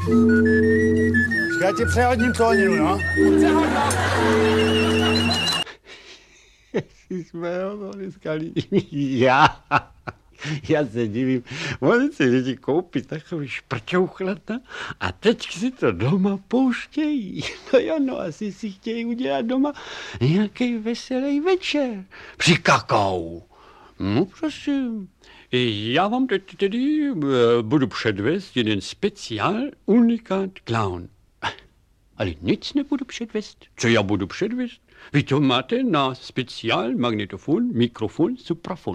Já ti přehodním tóninu, no. Já se divím, mohli si lidi koupit takový šprťouchlata a teď si to doma pouštějí. No jo, no asi si chtějí udělat doma nějaký veselý večer. Při kakao. No prosím. Já vám teď tedy budu předvést jeden speciál unikát clown. Ale nic nebudu předvést. Co já budu předvést? Vy to máte na speciál magnetofon, mikrofon, suprafon.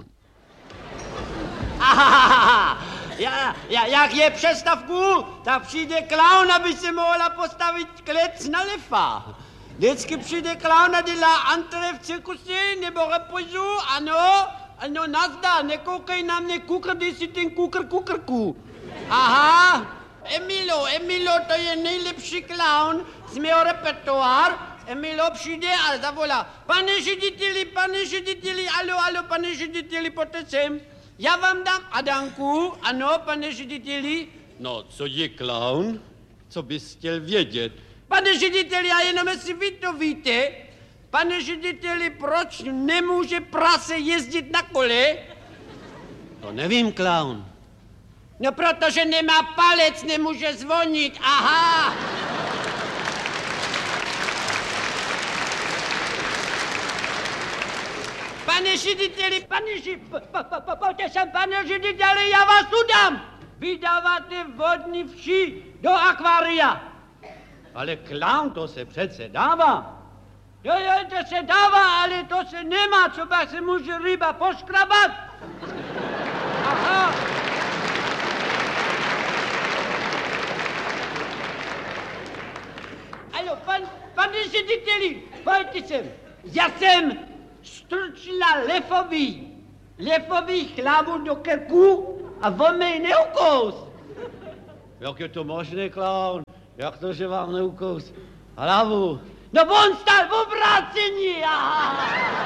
Jak je přestavku, tak přijde klaun, aby si mohla postavit klec na lefa. Vždycky přijde klaun a dělá entrée v cirkuse nebo repozu, ano, nazdar, nekoukej na mě, kukr, dej si ten kukr. Aha, Emilo, to je nejlepší klaun z mého repertoár. Emilo přijde a zavolá, pane řediteli, alo, pane řediteli, pojďte sem. Já vám dám Adanku, ano, pane řediteli. No, co je klaun? Co bys chtěl vědět? Pane řediteli, já jenom jestli vy to víte, pane řediteli, proč nemůže prase jezdit na kole? To nevím, klaun. No, protože nemá palec, nemůže zvonit, aha. Pane řediteli, pojďte sem, pane řediteli, já vás udám. Vydáváte vodní vši do akvária. Ale klaun, to se přece dává. Jo, to se dává, ale to se nemá, třeba se může ryba poškrabat. Aha. Alo, pane řediteli, pojďte sem. Já jsem strčila lefový hlavu do krku a on mě neukous. Jak je to možné, klaun? Jak to, že vám neukous hlavu? No on stál v obrácení, aha.